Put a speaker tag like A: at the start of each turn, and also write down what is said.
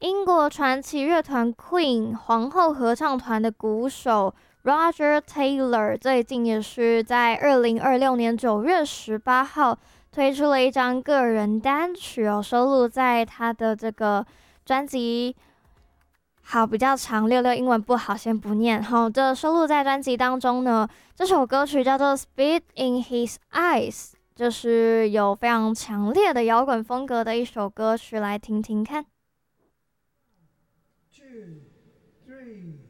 A: 英国传奇乐团 Queen 皇后合唱团的鼓手 Roger Taylor 最近也是在2026年9月18号推出了一张个人单曲哦，收录在他的这个专辑。好，比较长，六六英文不好，先不念。好，这收录在专辑当中呢。这首歌曲叫做《Spit in His Eyes》，就是有非常强烈的摇滚风格的一首歌曲，来听听看。
B: Two, three.